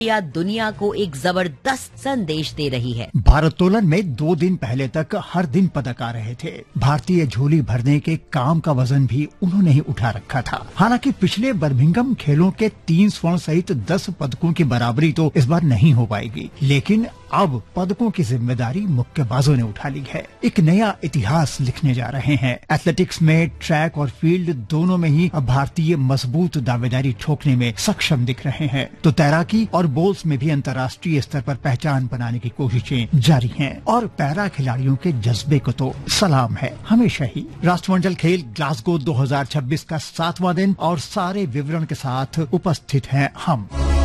या दुनिया को एक जबरदस्त संदेश दे रही है। भारोत्तोलन में 2 दिन पहले तक हर दिन पदक आ रहे थे। भारतीय झोली भरने के काम का वजन भी उन्होंने ही उठा रखा था। हालांकि पिछले बर्मिंघम खेलों के 3 स्वर्ण सहित 10 पदकों की बराबरी तो इस बार नहीं हो पाएगी, लेकिन अब पदकों की जिम्मेदारी मुक्केबाजों ने उठा ली है। एक नया इतिहास लिखने जा रहे हैं। एथलेटिक्स में ट्रैक और फील्ड दोनों में ही अब भारतीय मजबूत दावेदारी ठोकने में सक्षम दिख रहे हैं, तो तैराकी और बोल्स में भी अंतर्राष्ट्रीय स्तर पर पहचान बनाने की कोशिशें जारी हैं। और पैरा खिलाड़ियों के जज्बे को तो सलाम है हमेशा ही। राष्ट्रमंडल खेल ग्लासगो 2026 का 7वां दिन और सारे विवरण के साथ उपस्थित हैं हम।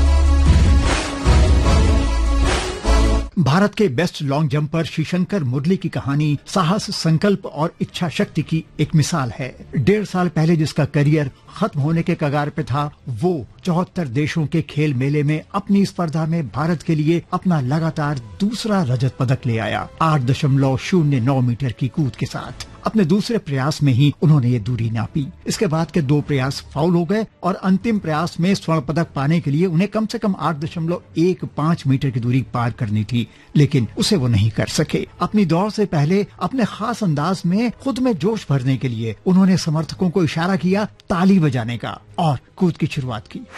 भारत के बेस्ट लॉन्ग जंपर श्रीशंकर मुरली की कहानी साहस, संकल्प और इच्छा शक्ति की एक मिसाल है। 1.5 साल पहले जिसका करियर खत्म होने के कगार पे था, वो 74 देशों के खेल मेले में अपनी स्पर्धा में भारत के लिए अपना लगातार दूसरा रजत पदक ले आया। 8.09 मीटर की कूद के साथ अपने दूसरे प्रयास में ही उन्होंने ये दूरी नापी। इसके बाद के 2 प्रयास फाउल हो गए और अंतिम प्रयास में स्वर्ण पदक पाने के लिए उन्हें कम से कम 8.15 मीटर की दूरी पार करनी थी, लेकिन उसे वो नहीं कर सके। अपनी दौड़ से पहले अपने खास अंदाज में खुद में जोश भरने के लिए उन्होंने समर्थकों को इशारा किया ताली बजाने का और कूद की शुरुआत की।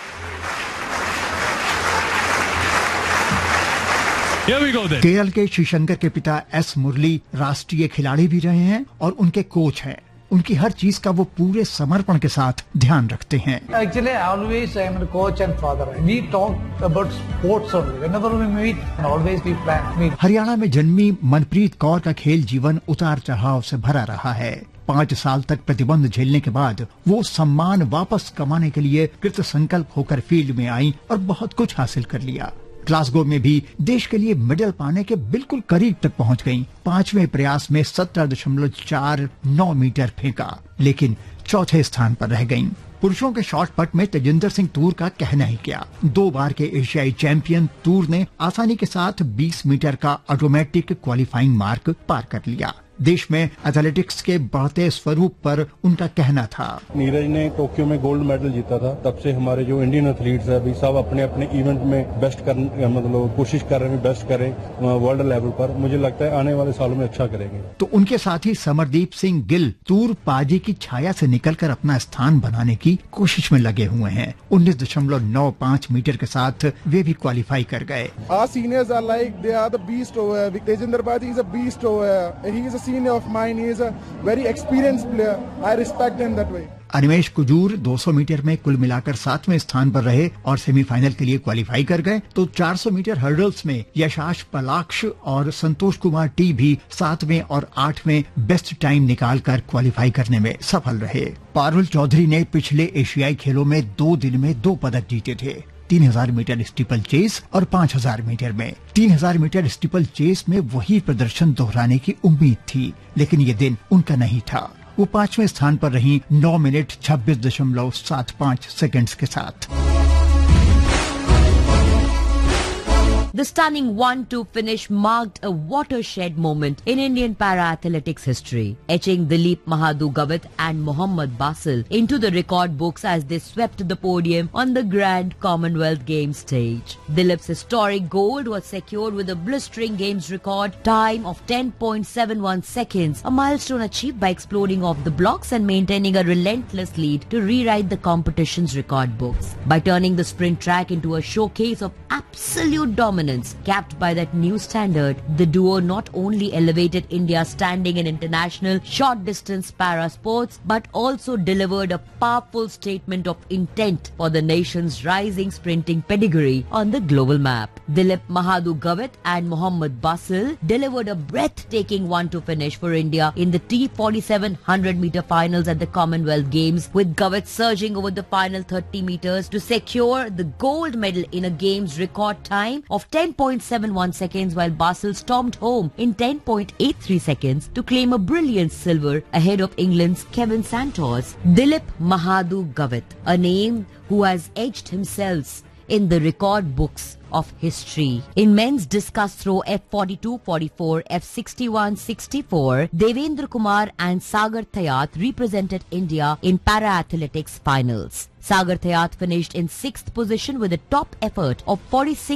केरल के श्रीशंकर के पिता एस मुरली राष्ट्रीय खिलाड़ी भी रहे हैं और उनके कोच हैं। उनकी हर चीज का वो पूरे समर्पण के साथ ध्यान रखते हैं। Actually, always I am a coach and father. We talk about sports only. Whenever we meet, always we plan. Haryana में जन्मी मनप्रीत कौर का खेल जीवन उतार चढ़ाव से भरा रहा है। 5 साल तक प्रतिबंध झेलने के बाद वो सम्मान वापस कमाने के लिए कृत संकल्प होकर फील्ड में आई और बहुत कुछ हासिल कर लिया। ग्लासगो में भी देश के लिए मेडल पाने के बिल्कुल करीब तक पहुंच गईं। 5वें प्रयास में 17.49 मीटर फेंका, लेकिन चौथे स्थान पर रह गईं। पुरुषों के शॉर्ट पट में तेजिंदर सिंह तूर का कहना ही क्या। 2 बार के एशियाई चैंपियन तूर ने आसानी के साथ 20 मीटर का ऑटोमेटिक क्वालिफाइंग मार्क पार कर लिया। देश में एथलेटिक्स के बढ़ते स्वरूप पर उनका कहना था, नीरज ने टोक्यो में गोल्ड मेडल जीता था, तब से हमारे जो इंडियन एथलीट्स है अभी सब अपने अपने इवेंट में बेस्ट करने मतलब कोशिश कर रहे हैं बेस्ट करें वर्ल्ड लेवल पर। मुझे लगता है आने वाले सालों में अच्छा करेंगे। तो उनके साथ ही समरदीप सिंह gill तूर पाजी की छाया से निकलकर अपना स्थान बनाने की कोशिश में लगे हुए हैं। 19.95 मीटर के साथ वे भी क्वालिफाई कर गए। Senior of mine, he is a very experienced player. I respect him that way. Animesh Kujur 200 metre में कुल मिलाकर 7वें स्थान पर रहे और सेमीफाइनल के लिए क्वालिफाई कर गए। तो 400 मीटर हर्डल्स में यशाश पलाक्ष और संतोष कुमार टी भी 7वें और 8वें बेस्ट टाइम निकालकर क्वालिफाई करने में सफल रहे। पारुल चौधरी ने पिछले एशियाई खेलों में 2 दिन में 2 पदक जीते थे। 3000 मीटर स्टीपल चेस और 5000 मीटर में। 3000 मीटर स्टीपल चेस में वही प्रदर्शन दोहराने की उम्मीद थी, लेकिन ये दिन उनका नहीं था। वो 5वें स्थान पर रही 9 मिनट 26.75 सेकंड्स के साथ। The stunning 1-2 finish marked a watershed moment in Indian para-athletics history, etching Dilip Mahadu Gavit and Mohammad Basil into the record books as they swept the podium on the Grand Commonwealth Games stage. Dilip's historic gold was secured with a blistering Games record time of 10.71 seconds, a milestone achieved by exploding off the blocks and maintaining a relentless lead to rewrite the competition's record books. By turning the sprint track into a showcase of absolute dominance, capped by that new standard, the duo not only elevated India's standing in international short distance para sports, but also delivered a powerful statement of intent for the nation's rising sprinting pedigree on the global map. Dilip Mahadu Gavit and Mohammad Basil delivered a breathtaking 1-2 finish for India in the T47 100-meter finals at the Commonwealth Games, with Gavit surging over the final 30 meters to secure the gold medal in a Games record time of 10.71 seconds, while Basil stormed home in 10.83 seconds to claim a brilliant silver ahead of England's Kevin Santos. Dilip Mahadu Gavit, a name who has edged himself in the record books of history. In men's discus throw F42-44, F61-64, Devendra Kumar and Sagar Thayat represented India in para-athletics finals. Sagar Thayat finished in 6th position with a top effort of